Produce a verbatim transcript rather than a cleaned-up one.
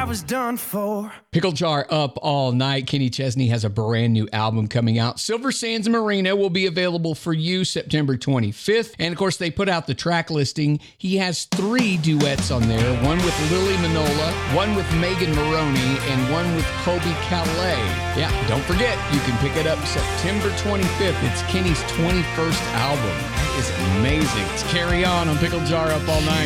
was done for. Pickle Jar up all night. Kenny Chesney has a brand new album coming out. Silver Sands Marina will be available for you September twenty-fifth. And of course, they put out the track listing. He has three duets on there. One with Lily Manola, one with Megan Maroney, and one with Kobe Calais. Yeah, don't forget, you can pick it up September twenty-fifth. It's Kenny's twenty-first album. That is amazing. It's Carry On on Pickle Jar up all night.